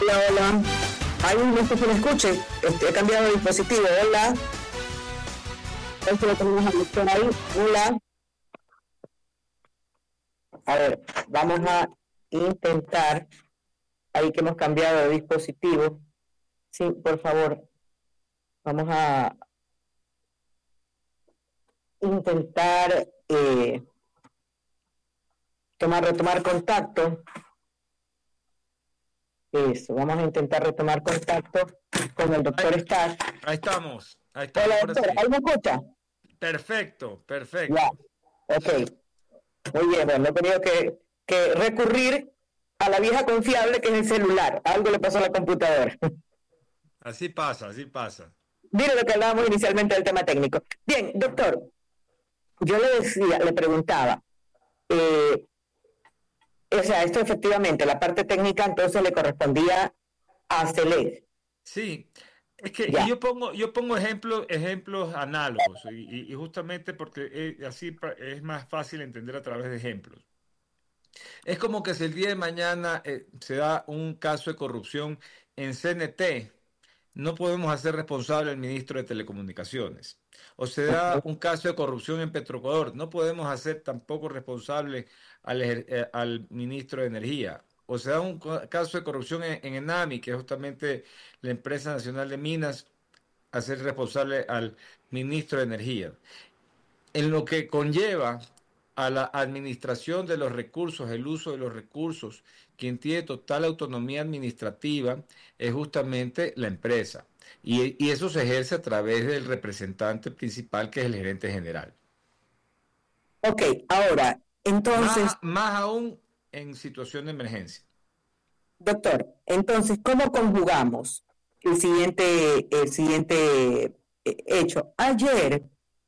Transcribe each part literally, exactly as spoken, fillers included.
Hola, hola. Ay, no sé si me escuche. Este, he cambiado de dispositivo. Hola. Esto lo tenemos a Víctor ahí. Hola. A ver, vamos a intentar. Ahí que hemos cambiado de dispositivo. Sí, por favor. Vamos a intentar eh, tomar, retomar contacto. Eso, vamos a intentar retomar contacto con el doctor Ahí, Star. ahí estamos, ahí Hola, estamos, ahora doctor. sí. ¿Ahí me escucha? Perfecto, Ya. perfecto. Ok. Muy bien, bueno, he tenido que, que recurrir a la vieja confiable que es el celular. Algo le pasó a la computadora. Así pasa, así pasa. Mire lo que hablábamos inicialmente del tema técnico. Bien, doctor, yo le decía, le preguntaba, eh, o sea, esto efectivamente, la parte técnica entonces le correspondía a Celeste. Sí, es que y Ya, yo pongo, yo pongo ejemplos, ejemplos análogos y, y- y justamente porque eh, así pa- es más fácil entender a través de ejemplos. Es como que si el día de mañana eh, se da un caso de corrupción en C N T, no podemos hacer responsable al ministro de Telecomunicaciones. O se da un caso de corrupción en Petroecuador, no podemos hacer tampoco responsable al, ejer- eh, al ministro de Energía. O se da un co- caso de corrupción en, en ENAMI, que es justamente la empresa nacional de minas, hacer responsable al ministro de Energía en lo que conlleva a la administración de los recursos, el uso de los recursos, quien tiene total autonomía administrativa es justamente la empresa. Y, y eso se ejerce a través del representante principal, que es el gerente general. ok, ahora, entonces, Más, más aún en situación de emergencia. doctor, entonces, ¿cómo conjugamos el siguiente, el siguiente eh, hecho? Ayer,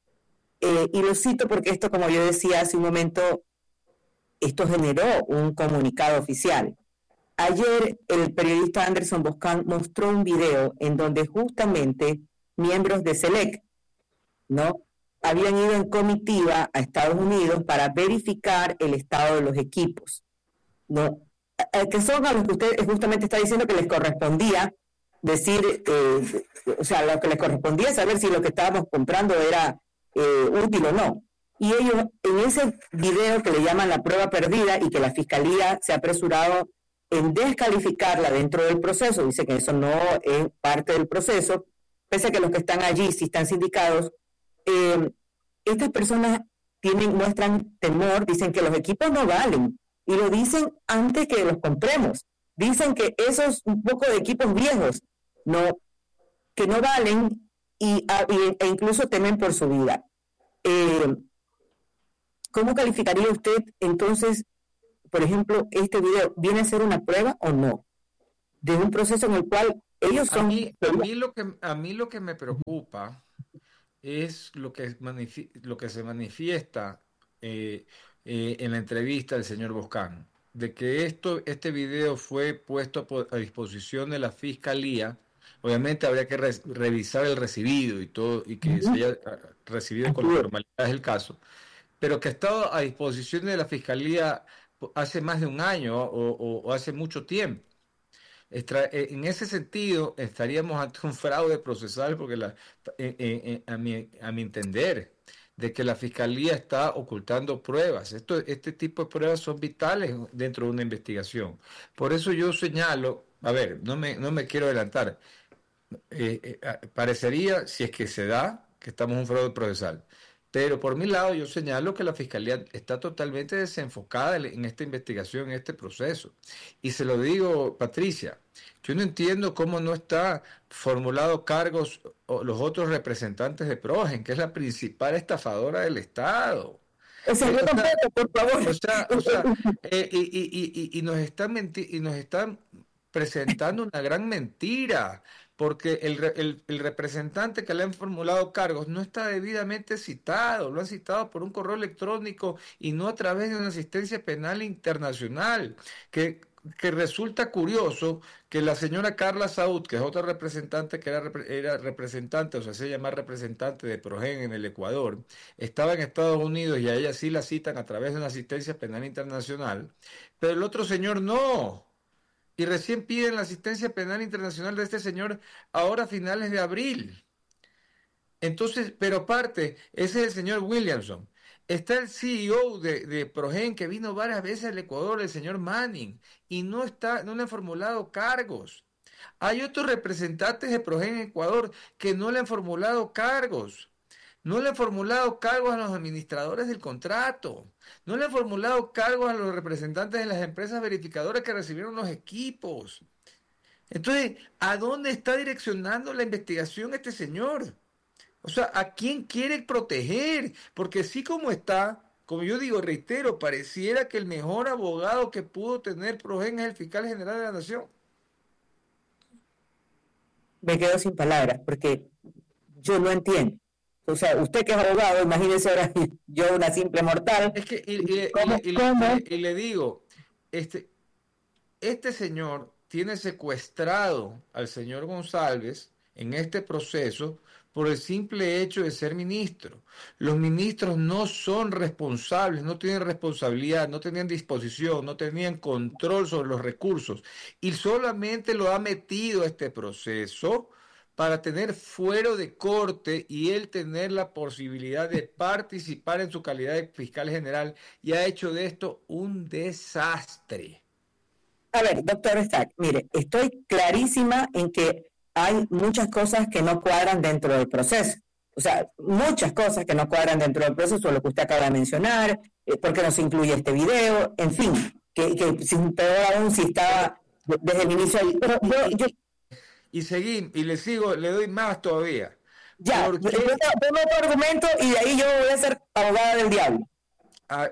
eh, y lo cito porque esto, como yo decía hace un momento, esto generó un comunicado oficial. Ayer el periodista Anderson Boscan mostró un video en donde justamente miembros de SELEC, ¿no? Habían ido en comitiva a Estados Unidos para verificar el estado de los equipos, ¿no? Eh, Que son a los que usted justamente está diciendo que les correspondía decir, eh, o sea, lo que les correspondía saber si lo que estábamos comprando era eh, útil o no. Y ellos, en ese video que le llaman la prueba perdida y que la fiscalía se ha apresurado en descalificarla dentro del proceso, dice que eso no es parte del proceso, pese a que los que están allí sí están sindicados, eh, estas personas tienen, muestran temor, dicen que los equipos no valen, y lo dicen antes que los compremos. Dicen que esos un poco de equipos viejos no, que no valen y, a, y e incluso temen por su vida. Eh, ¿Cómo calificaría usted entonces, por ejemplo, este video? ¿Viene a ser una prueba o no? De un proceso en el cual ellos A son... mí, a mí lo que, a mí lo que me preocupa es lo que, manifi- lo que se manifiesta eh, eh, en la entrevista del señor Boscán, de que esto, este video fue puesto po- a disposición de la fiscalía. Obviamente habría que re- revisar el recibido y todo, y que se haya ah, recibido con Así la es. formalidad del caso, pero que ha estado a disposición de la fiscalía po- hace más de un año o, o- o hace mucho tiempo. Estra- eh, en ese sentido, estaríamos ante un fraude procesal porque la, eh, eh, eh, a mi, a mi entender, de que la fiscalía está ocultando pruebas. Esto, este tipo de pruebas son vitales dentro de una investigación. Por eso yo señalo, a ver, no me, no me quiero adelantar, eh, eh, ah, parecería, si es que se da, que estamos en un fraude procesal. Pero por mi lado, yo señalo que la Fiscalía está totalmente desenfocada en esta investigación, en este proceso. Y se lo digo, Patricia, yo no entiendo cómo no está formulado cargos o los otros representantes de Progen, que es la principal estafadora del Estado. O sea, Eh, yo o sea, tampoco, por o favor. sea, o sea, eh, y, y- y- y nos están menti- y nos están presentando una gran mentira, porque el, re- el- el representante que le han formulado cargos no está debidamente citado, lo han citado por un correo electrónico y no a través de una asistencia penal internacional, que, que resulta curioso que la señora Carla Saúd, que es otra representante que era, repre- era representante, o sea, se llama representante de Progen en el Ecuador, estaba en Estados Unidos y a ella sí la citan a través de una asistencia penal internacional, pero el otro señor no. y recién piden la asistencia penal internacional de este señor ahora a finales de abril. Entonces, pero aparte, ese es el señor Williamson. Está el C E O de, de Progen, que vino varias veces al Ecuador, el señor Manning, y no, está, no le han formulado cargos. Hay otros representantes de Progen en Ecuador que no le han formulado cargos. No le han formulado cargos a los administradores del contrato. No le han formulado cargos a los representantes de las empresas verificadoras que recibieron los equipos. Entonces, ¿a dónde está direccionando la investigación este señor? O sea, ¿a quién quiere proteger? Porque sí como está, como yo digo, reitero, pareciera que el mejor abogado que pudo tener Progen es el fiscal general de la Nación. Me quedo sin palabras, porque yo no entiendo. O sea, usted que es abogado, imagínese ahora yo una simple mortal. Es que, y, y, ¿Cómo, y, y, cómo? y, y le digo, este, este señor tiene secuestrado al señor González en este proceso por el simple hecho de ser ministro. Los ministros no son responsables, no tienen responsabilidad, no tenían disposición, no tenían control sobre los recursos y solamente lo ha metido a este proceso para tener fuero de corte y él tener la posibilidad de participar en su calidad de fiscal general, y ha hecho de esto un desastre. A ver, doctor Stack, mire, estoy clarísima en que hay muchas cosas que no cuadran dentro del proceso. O sea, muchas cosas que no cuadran dentro del proceso, lo que usted acaba de mencionar, eh, por qué no se incluye este video, en fin, que, que sin peor aún si estaba desde el inicio ahí. Pero yo, yo Y seguí, y le sigo, le doy más todavía. ya, ¿Por qué? pongo otro argumento y de ahí yo voy a ser abogada del diablo. Ah,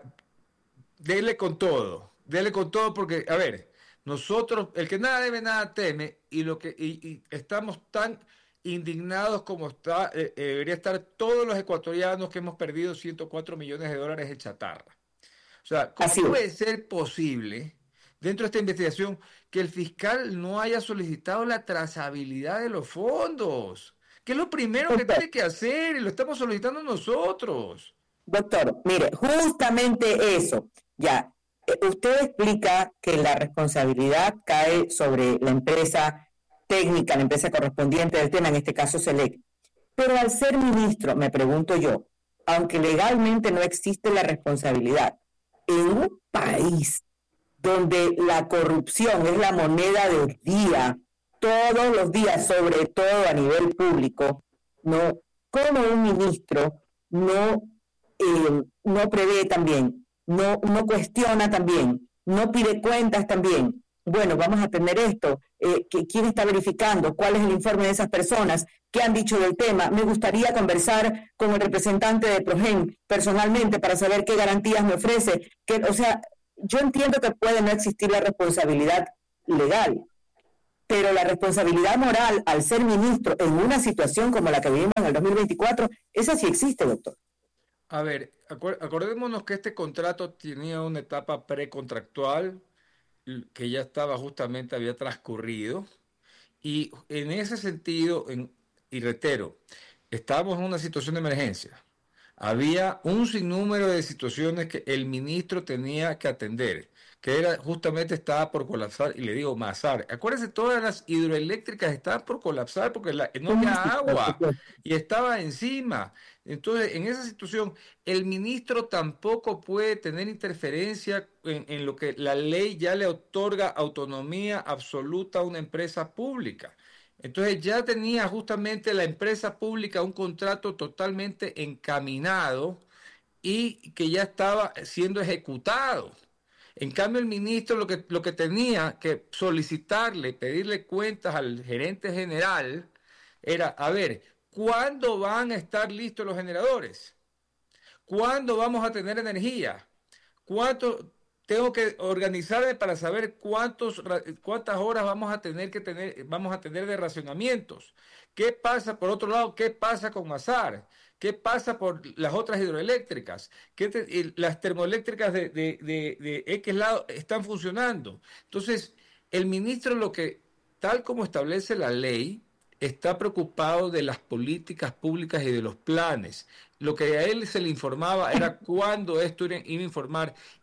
dele con todo, dele con todo porque, a ver, nosotros, el que nada debe, nada teme, y lo que y, y estamos tan indignados como está, eh, eh, debería estar todos los ecuatorianos que hemos perdido ciento cuatro millones de dólares de chatarra. O sea, ¿cómo Así es. puede ser posible, dentro de esta investigación, que el fiscal no haya solicitado la trazabilidad de los fondos? Que es lo primero que Doctor, tiene que hacer, y lo estamos solicitando nosotros. doctor, mire, justamente eso, ya, eh, usted explica que la responsabilidad cae sobre la empresa técnica, la empresa correspondiente del tema, en este caso Select. Pero al ser ministro, me pregunto yo, aunque legalmente no existe la responsabilidad, en un país donde la corrupción es la moneda del día, todos los días, sobre todo a nivel público, ¿no? Como un ministro no, eh, no prevé también, no, no cuestiona también, no pide cuentas también. Bueno, vamos a tener esto, eh, ¿quién está verificando? ¿Cuál es el informe de esas personas? ¿Qué han dicho del tema? Me gustaría conversar con el representante de Progen personalmente para saber qué garantías me ofrece. Que, o sea, yo entiendo que puede no existir la responsabilidad legal, pero la responsabilidad moral al ser ministro en una situación como la que vivimos en el dos mil veinticuatro, esa sí existe, doctor. A ver, acuer- acordémonos que este contrato tenía una etapa precontractual l- que ya estaba justamente, había transcurrido, y en ese sentido, en- y reitero, estábamos en una situación de emergencia. Había un sinnúmero de situaciones que el ministro tenía que atender, que era justamente estaba por colapsar, y le digo Mazar. Acuérdense, todas las hidroeléctricas estaban por colapsar porque la- no había agua y estaba encima. Entonces, en esa situación, el ministro tampoco puede tener interferencia en, en lo que la ley ya le otorga autonomía absoluta a una empresa pública. Entonces ya tenía justamente la empresa pública un contrato totalmente encaminado y que ya estaba siendo ejecutado. En cambio, el ministro lo que, lo que tenía que solicitarle, pedirle cuentas al gerente general, era, a ver, ¿cuándo van a estar listos los generadores? ¿Cuándo vamos a tener energía? ¿Cuánto tengo que organizarme para saber cuántos, cuántas horas vamos a tener que tener, vamos a tener de racionamientos? ¿Qué pasa, por otro lado, qué pasa con Mazar? ¿Qué pasa por las otras hidroeléctricas? ¿Qué te, las termoeléctricas de, de, de, de X lado están funcionando? Entonces, el ministro lo que, tal como establece la ley, está preocupado de las políticas públicas y de los planes. Lo que a él se le informaba era cuándo esto iba a informar,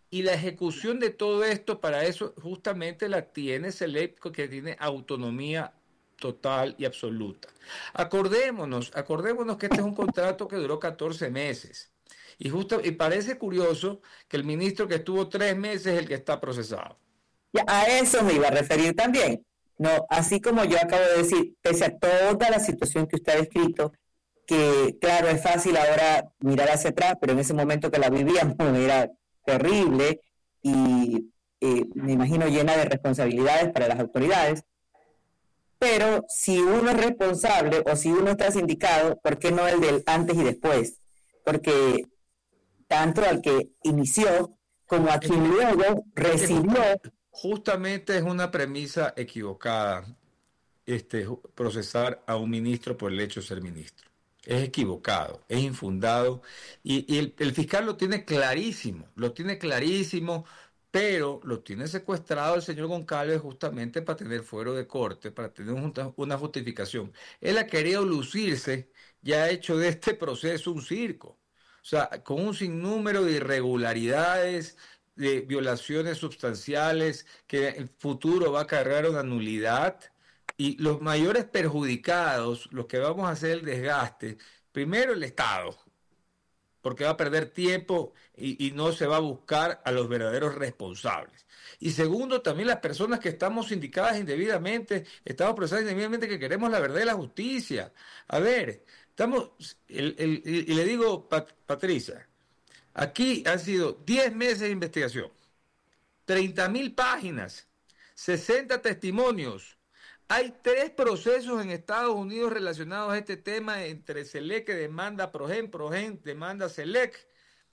Y la ejecución de todo esto, para eso justamente la tiene SELEC, que tiene autonomía total y absoluta. Acordémonos, acordémonos que este es un contrato que duró catorce meses. Y, justo, y parece curioso que el ministro que estuvo tres meses es el que está procesado. Ya, a eso me iba a referir también. No, así como yo acabo de decir, pese a toda la situación que usted ha descrito, que claro, es fácil ahora mirar hacia atrás, pero en ese momento que la vivíamos era terrible y eh, me imagino llena de responsabilidades para las autoridades. Pero si uno es responsable o si uno está sindicado, ¿por qué no el del antes y después? Porque tanto al que inició como a quien luego recibió. Justamente es una premisa equivocada este, procesar a un ministro por el hecho de ser ministro. Es equivocado, es infundado y, y el, el fiscal lo tiene clarísimo, lo tiene clarísimo, pero lo tiene secuestrado el señor Goncalves justamente para tener fuero de corte, para tener una, una justificación. Él ha querido lucirse y ha hecho de este proceso un circo, o sea, con un sinnúmero de irregularidades, de violaciones sustanciales, que en el futuro va a cargar una nulidad. Y los mayores perjudicados, los que vamos a hacer el desgaste, primero el Estado, porque va a perder tiempo y, y no se va a buscar a los verdaderos responsables. Y segundo, también las personas que estamos sindicadas indebidamente, estamos procesadas indebidamente, que queremos la verdad y la justicia. A ver, estamos, el, el, y le digo, Pat, Patricia, aquí han sido diez meses de investigación, treinta mil páginas, sesenta testimonios. Hay tres procesos en Estados Unidos relacionados a este tema entre SELEC que demanda Progen, Progen demanda SELEC.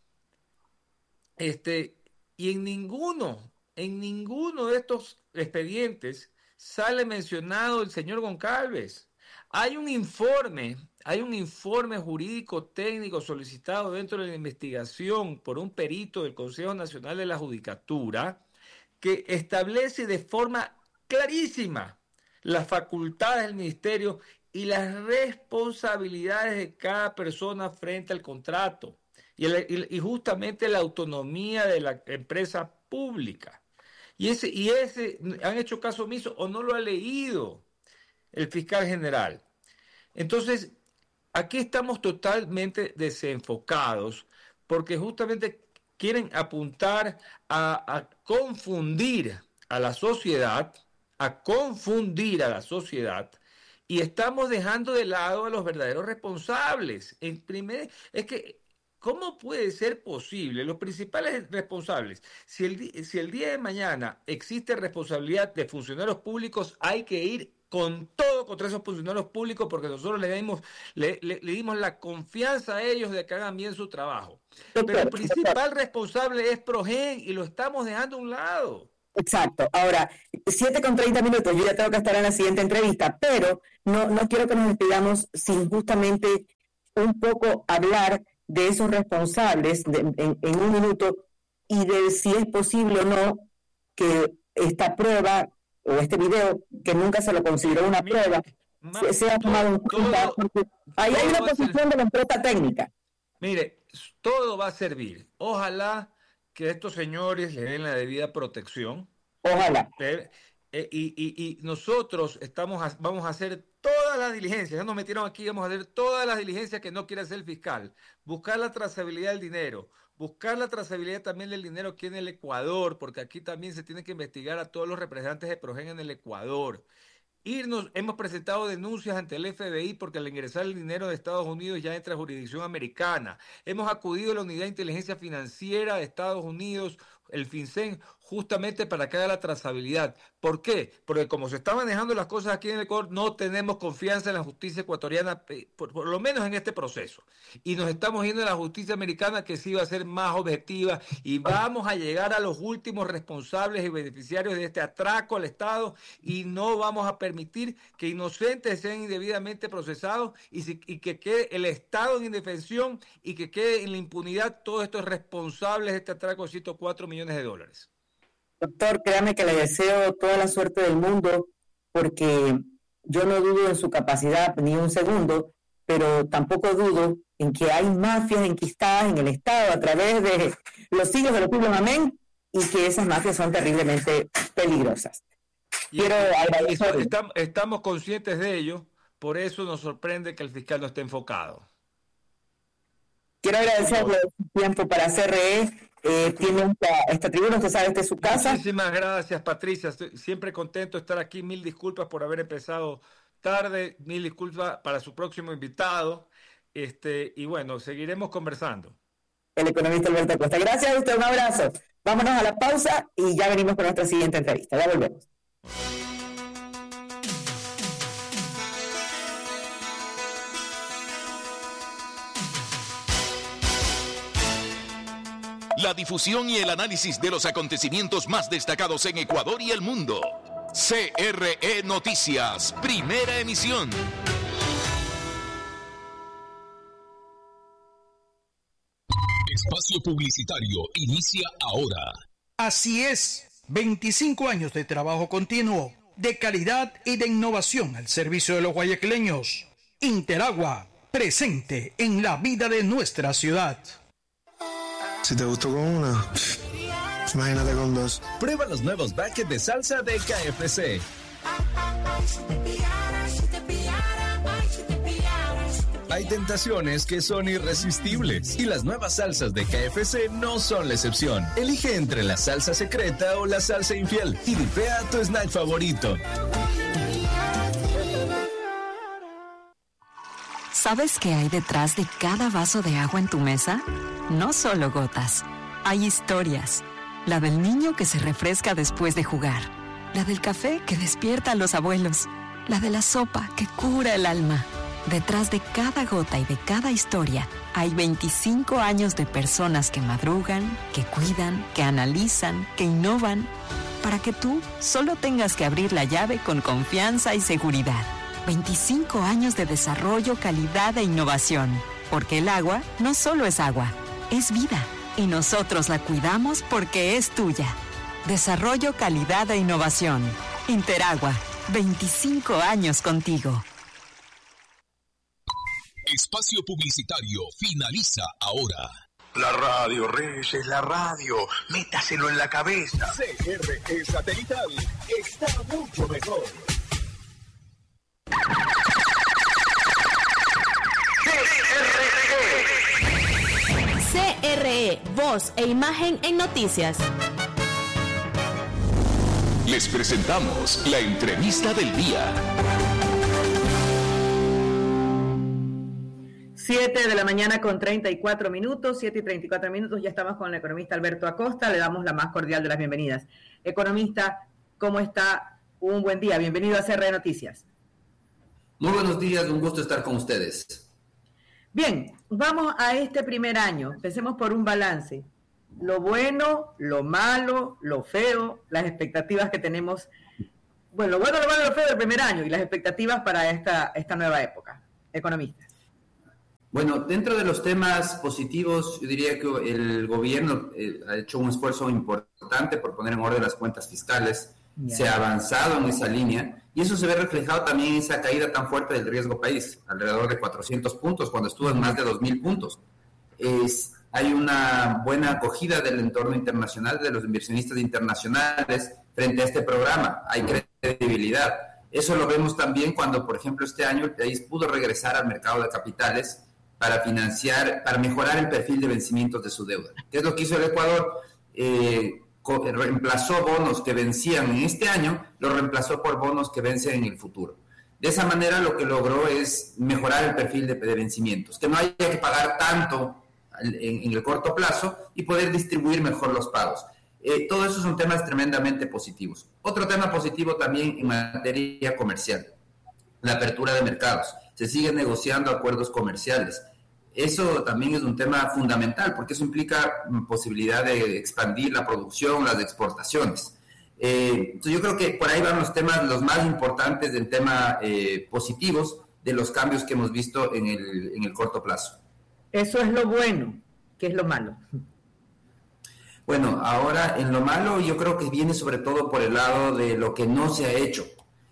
Este, y en ninguno, en ninguno de estos expedientes sale mencionado el señor Goncalves. Hay un informe, hay un informe jurídico técnico solicitado dentro de la investigación por un perito del Consejo Nacional de la Judicatura que establece de forma clarísima las facultades del ministerio y las responsabilidades de cada persona frente al contrato y, el, y justamente la autonomía de la empresa pública. Y ese, y ese han hecho caso omiso o no lo ha leído el fiscal general. Entonces, aquí estamos totalmente desenfocados porque justamente quieren apuntar a, a confundir a la sociedad, a confundir a la sociedad, y estamos dejando de lado a los verdaderos responsables. En primer, es que, ¿cómo puede ser posible? Los principales responsables, si el, si el día de mañana existe responsabilidad de funcionarios públicos, hay que ir con todo contra esos funcionarios públicos porque nosotros le dimos, le, le, le dimos la confianza a ellos de que hagan bien su trabajo. Pero el principal responsable es Progen y lo estamos dejando a un lado. Exacto. Ahora, siete con treinta minutos, yo ya tengo que estar en la siguiente entrevista, pero no, no quiero que nos despidamos sin justamente un poco hablar de esos responsables de, en, en un minuto y de si es posible o no que esta prueba o este video, que nunca se lo consideró una Mira, prueba, ma, sea tomado en cuenta, porque ahí hay una posición de la empresa técnica. Mire, todo va a servir. Ojalá que estos señores le den la debida protección. Ojalá. Eh, eh, y, y, y nosotros estamos a, vamos a hacer todas las diligencias. Ya nos metieron aquí, vamos a hacer todas las diligencias que no quiere hacer el fiscal. Buscar la trazabilidad del dinero. Buscar la trazabilidad también del dinero aquí en el Ecuador, porque aquí también se tiene que investigar a todos los representantes de Progen en el Ecuador. Irnos, hemos presentado denuncias ante el F B I porque al ingresar el dinero de Estados Unidos ya entra a jurisdicción americana. Hemos acudido a la Unidad de Inteligencia Financiera de Estados Unidos, el FinCEN, justamente para que haga la trazabilidad. ¿Por qué? Porque como se están manejando las cosas aquí en el Ecuador, no tenemos confianza en la justicia ecuatoriana, por, por lo menos en este proceso. Y nos estamos yendo a la justicia americana, que sí va a ser más objetiva, y vamos a llegar a los últimos responsables y beneficiarios de este atraco al Estado, y no vamos a permitir que inocentes sean indebidamente procesados y, si, y que quede el Estado en indefensión y que quede en la impunidad todos estos responsables de este atraco de ciento cuatro millones de dólares. Doctor, créame que le deseo toda la suerte del mundo, porque yo no dudo en su capacidad ni un segundo, pero tampoco dudo en que hay mafias enquistadas en el Estado a través de los siglos de los siglos, amén, y que esas mafias son terriblemente peligrosas. Y, Quiero y, y estamos, estamos conscientes de ello, por eso nos sorprende que el fiscal no esté enfocado. Quiero agradecerle el tiempo para C R E. Eh, tiene esta, esta tribuna, usted sabe, esta es su casa. Muchísimas gracias, Patricia. Estoy siempre contento de estar aquí. Mil disculpas por haber empezado tarde. Mil disculpas para su próximo invitado. Este, y bueno, seguiremos conversando. El economista Alberto Acosta. Gracias a usted, un abrazo. Vámonos a la pausa y ya venimos con nuestra siguiente entrevista. Ya volvemos. La difusión y el análisis de los acontecimientos más destacados en Ecuador y el mundo. C R E Noticias, primera emisión. Espacio publicitario inicia ahora. Así es, veinticinco años de trabajo continuo, de calidad y de innovación al servicio de los guayaquileños. Interagua, presente en la vida de nuestra ciudad. Si te gustó con una, imagínate con dos. Prueba los nuevos buckets de salsa de K F C. Hay tentaciones que son irresistibles y las nuevas salsas de K F C no son la excepción. Elige entre la salsa secreta o la salsa infiel y dipea tu snack favorito. ¿Sabes qué hay detrás de cada vaso de agua en tu mesa? No solo gotas, hay historias. La del niño que se refresca después de jugar, la del café que despierta a los abuelos, la de la sopa que cura el alma. Detrás de cada gota y de cada historia hay veinticinco años de personas que madrugan, que cuidan, que analizan, que innovan, para que tú solo tengas que abrir la llave con confianza y seguridad. veinticinco años de desarrollo, calidad e innovación, porque el agua no solo es agua, es vida, y nosotros la cuidamos porque es tuya. Desarrollo, calidad e innovación. Interagua, veinticinco años contigo. Espacio publicitario finaliza ahora. La radio, Reyes, es la radio. Métaselo en la cabeza. C R E Satelital está mucho mejor. C R E, voz e imagen en noticias. Les presentamos la entrevista del día. siete de la mañana con treinta y cuatro minutos, siete y treinta y cuatro minutos, ya estamos con el economista Alberto Acosta, le damos la más cordial de las bienvenidas. Economista, ¿cómo está? Un buen día, bienvenido a C R E Noticias. Muy buenos días, un gusto estar con ustedes. Bien, vamos a este primer año, empecemos por un balance. Lo bueno, lo malo, lo feo, las expectativas que tenemos, bueno, lo bueno, lo malo, lo feo del primer año y las expectativas para esta, esta nueva época. Economista. Bueno, dentro de los temas positivos, yo diría que el gobierno eh, ha hecho un esfuerzo importante por poner en orden las cuentas fiscales, yeah. Se ha avanzado en esa línea y eso se ve reflejado también en esa caída tan fuerte del riesgo país, alrededor de cuatrocientos puntos, cuando estuvo en más de dos mil puntos. Es, hay una buena acogida del entorno internacional, de los inversionistas internacionales frente a este programa, hay credibilidad. Eso lo vemos también cuando, por ejemplo, este año el país pudo regresar al mercado de capitales para financiar, para mejorar el perfil de vencimientos de su deuda. ¿Qué es lo que hizo el Ecuador? Eh, co- reemplazó bonos que vencían en este año, los reemplazó por bonos que vencen en el futuro. De esa manera lo que logró es mejorar el perfil de, de vencimientos, que no haya que pagar tanto en, en el corto plazo y poder distribuir mejor los pagos. Eh, todo eso son temas tremendamente positivos. Otro tema positivo también en materia comercial, la apertura de mercados. Se siguen negociando acuerdos comerciales. Eso también es un tema fundamental porque eso implica posibilidad de expandir la producción, las exportaciones. Eh, entonces yo creo que por ahí van los temas, los más importantes del tema eh, positivos de los cambios que hemos visto en el, en el corto plazo. Eso es lo bueno. ¿Qué es lo malo? Bueno, ahora en lo malo yo creo que viene sobre todo por el lado de lo que no se ha hecho.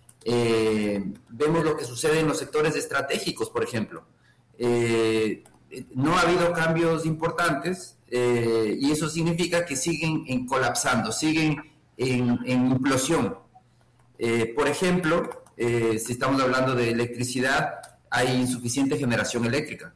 Eh, vemos lo que sucede en los sectores estratégicos, por ejemplo. Eh, no ha habido cambios importantes eh, y eso significa que siguen en colapsando, siguen en, en implosión. Eh, por ejemplo, eh, si estamos hablando de electricidad, hay insuficiente generación eléctrica.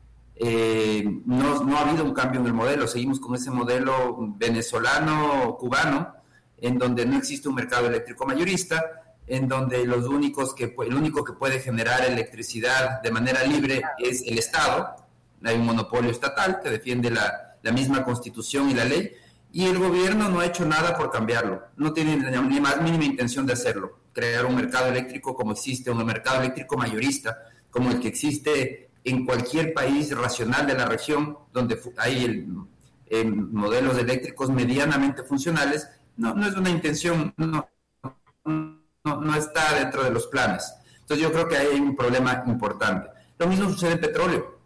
Eh, no, no ha habido un cambio en el modelo, seguimos con ese modelo venezolano, cubano, en donde no existe un mercado eléctrico mayorista, en donde los únicos que, el único que puede generar electricidad de manera libre es el Estado. Hay un monopolio estatal que defiende la, la misma Constitución y la ley, y el gobierno no ha hecho nada por cambiarlo, no tiene ni más mínima intención de hacerlo, crear un mercado eléctrico como existe, un mercado eléctrico mayorista, como el que existe en cualquier país racional de la región, donde hay el, el, modelos eléctricos medianamente funcionales. No, no es una intención, no, no, no está dentro de los planes. Entonces yo creo que ahí hay un problema importante. Lo mismo sucede en petróleo,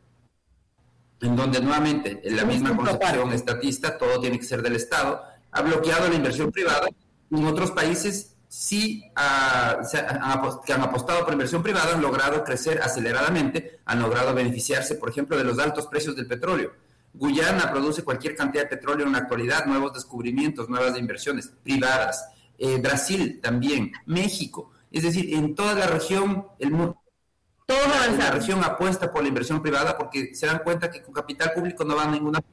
en donde nuevamente en la misma concepción estatista, todo tiene que ser del Estado, ha bloqueado la inversión privada. En otros países sí uh, se han, que han apostado por inversión privada, han logrado crecer aceleradamente, han logrado beneficiarse, por ejemplo, de los altos precios del petróleo. Guyana produce cualquier cantidad de petróleo en la actualidad, nuevos descubrimientos, nuevas inversiones privadas. Eh, Brasil también, México, es decir, en toda la región, el mundo, toda la región apuesta por la inversión privada porque se dan cuenta que con capital público no van a ninguna.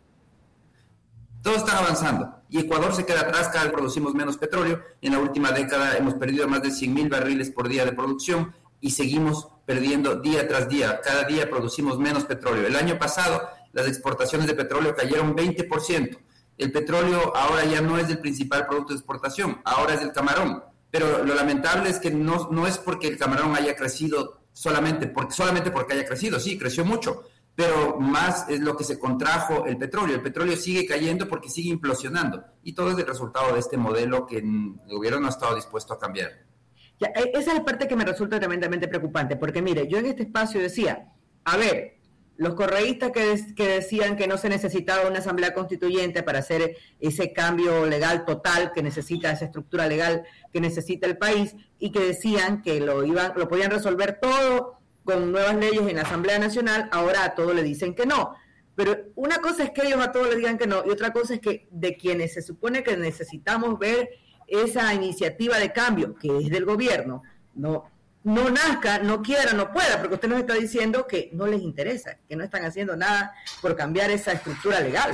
Todos están avanzando y Ecuador se queda atrás, cada vez producimos menos petróleo. En la última década hemos perdido más de cien mil barriles por día de producción y seguimos perdiendo día tras día. Cada día producimos menos petróleo. El año pasado las exportaciones de petróleo cayeron veinte por ciento. El petróleo ahora ya no es el principal producto de exportación, ahora es el camarón. Pero lo lamentable es que no, no es porque el camarón haya crecido solamente porque, solamente porque haya crecido, sí, creció mucho, pero más es lo que se contrajo el petróleo. El petróleo sigue cayendo porque sigue implosionando y todo es el resultado de este modelo que el gobierno no ha estado dispuesto a cambiar. Ya, esa es la parte que me resulta tremendamente preocupante, porque mire, yo en este espacio decía, a ver, los correístas que, des, que decían que no se necesitaba una asamblea constituyente para hacer ese cambio legal total que necesita, esa estructura legal que necesita el país, y que decían que lo iban, lo podían resolver todo con nuevas leyes en la Asamblea Nacional, ahora a todo le dicen que no. Pero una cosa es que ellos a todos le digan que no, y otra cosa es que de quienes se supone que necesitamos ver esa iniciativa de cambio, que es del gobierno, no no nazca, no quiera, no pueda, porque usted nos está diciendo que no les interesa, que no están haciendo nada por cambiar esa estructura legal.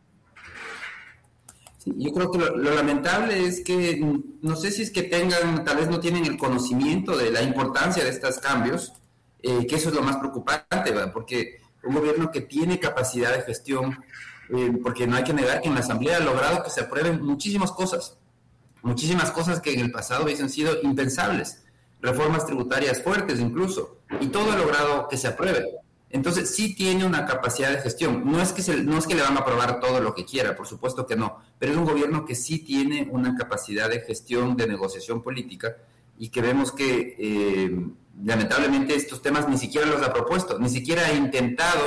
Sí, yo creo que lo, lo lamentable es que, no sé si es que tengan, tal vez no tienen el conocimiento de la importancia de estos cambios, eh, que eso es lo más preocupante, ¿verdad? Porque un gobierno que tiene capacidad de gestión, eh, porque no hay que negar que en la Asamblea ha logrado que se aprueben muchísimas cosas, muchísimas cosas que en el pasado hubiesen sido impensables, reformas tributarias fuertes incluso, y todo ha logrado que se apruebe. Entonces sí tiene una capacidad de gestión. No es que se, no es que le van a aprobar todo lo que quiera, por supuesto que no, pero es un gobierno que sí tiene una capacidad de gestión, de negociación política, y que vemos que eh, lamentablemente estos temas ni siquiera los ha propuesto, ni siquiera ha intentado